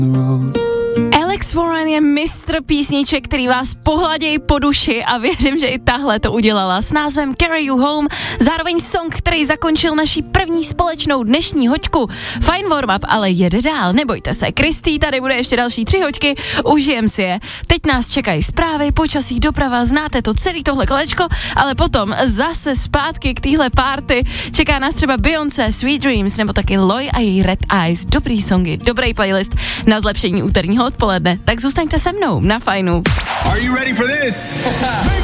Alex Warren je mistr písniček, který vás pohladějí po duši a věřím, že i tahle to udělala s názvem Carry You Home, zároveň song, který zakončil naší první společnou dnešní hoďku. Fajn warm-up, ale jede dál, nebojte se, Kristý, tady bude ještě další 3 hoďky, užijem si je. Teď nás čekají zprávy, počasí, doprava, znáte to celý tohle kolečko, ale potom zase zpátky k téhle party. Čeká nás třeba Beyoncé, Sweet Dreams, nebo taky Loy a její Red Eyes, dobrý songy, dobrý playlist na zlepšení úterního odpoledne. Tak zůstaňte se mnou na Fajnu. Are you ready for this?